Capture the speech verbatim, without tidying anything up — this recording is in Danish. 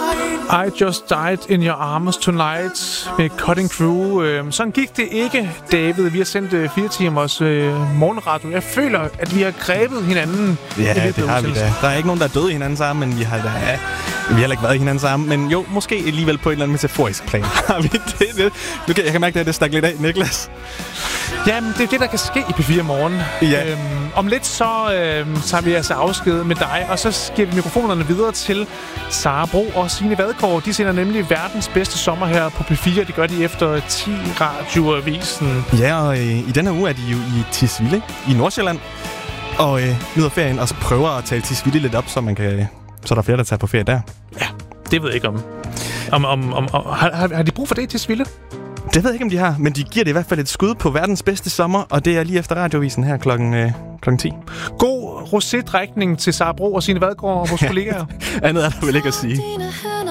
I Just Died in Your Arms Tonight med Cutting Through. Sådan gik det ikke, David. Vi har sendt fire timers øh, morgenradio. Jeg føler, at vi har grebet hinanden. Ja, det har vi da. Der er ikke nogen, der er døde i hinanden sammen, men vi har da... Ja, vi har heller ikke været i hinanden sammen. Men jo, måske alligevel på et eller andet metaforisk plan har vi det. det. Nu kan, jeg kan mærke, at det stak lidt af, Niklas. Jamen, det er det, der kan ske i P fire Morgen. Ja. Øhm, om lidt så øhm, tager vi altså afsked med dig, og så giver vi mikrofonerne videre til Sara Bro og Signe Vadgaard. De sender nemlig verdens bedste sommer her på P fire. Det gør de efter ti radioavisen. Ja, og øh, i denne uge er de jo i Tisvilde i Nordsjælland. Og øh, nyder ferien, og så prøver at tale Tisvilde lidt op, så, man kan, så der er flere, der tager på ferie der. Ja, det ved jeg ikke om. om, om, om, om har, har de brug for det i Tisvilde? Det ved jeg ikke, om de har, men de giver det i hvert fald et skud på verdens bedste sommer, og det er lige efter radioavisen her klokken, øh, klokken ti. God rosé-drækning til Sara Bro og Signe Vadgaard og vores kollegaer. Andet er der vel ikke at sige.